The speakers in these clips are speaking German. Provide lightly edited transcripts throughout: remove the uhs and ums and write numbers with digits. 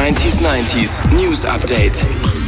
90s News Update.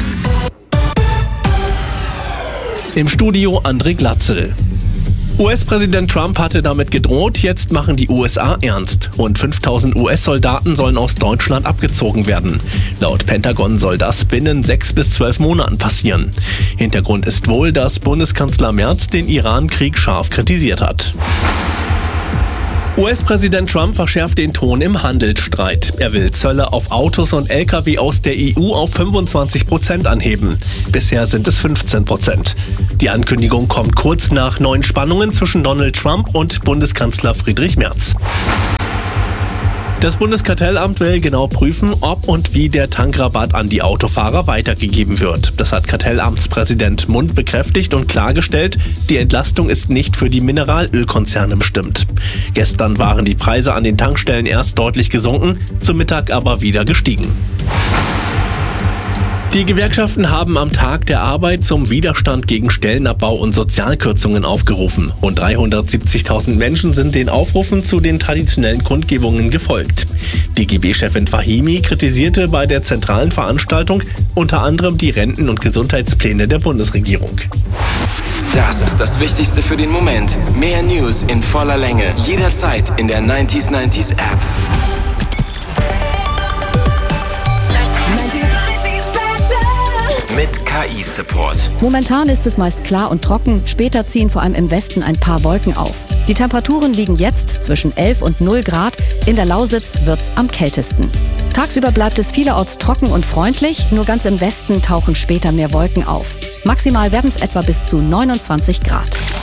Im Studio André Glatzel. US-Präsident Trump hatte damit gedroht, jetzt machen die USA ernst. Rund 5000 US-Soldaten sollen aus Deutschland abgezogen werden. Laut Pentagon soll das binnen 6 bis 12 Monaten passieren. Hintergrund ist wohl, dass Bundeskanzler Merz den Iran-Krieg scharf kritisiert hat. US-Präsident Trump verschärft den Ton im Handelsstreit. Er will Zölle auf Autos und Lkw aus der EU auf 25% anheben. Bisher sind es 15%. Die Ankündigung kommt kurz nach neuen Spannungen zwischen Donald Trump und Bundeskanzler Friedrich Merz. Das Bundeskartellamt will genau prüfen, ob und wie der Tankrabatt an die Autofahrer weitergegeben wird. Das hat Kartellamtspräsident Mund bekräftigt und klargestellt, die Entlastung ist nicht für die Mineralölkonzerne bestimmt. Gestern waren die Preise an den Tankstellen erst deutlich gesunken, zum Mittag aber wieder gestiegen. Die Gewerkschaften haben am Tag der Arbeit zum Widerstand gegen Stellenabbau und Sozialkürzungen aufgerufen. Rund 370.000 Menschen sind den Aufrufen zu den traditionellen Kundgebungen gefolgt. DGB-Chefin Fahimi kritisierte bei der zentralen Veranstaltung unter anderem die Renten- und Gesundheitspläne der Bundesregierung. Das ist das Wichtigste für den Moment. Mehr News in voller Länge. Jederzeit in der 90s App. Mit KI-Support. Momentan ist es meist klar und trocken, später ziehen vor allem im Westen ein paar Wolken auf. Die Temperaturen liegen jetzt zwischen 11 und 0 Grad, in der Lausitz wird's am kältesten. Tagsüber bleibt es vielerorts trocken und freundlich, nur ganz im Westen tauchen später mehr Wolken auf. Maximal werden es etwa bis zu 29 Grad.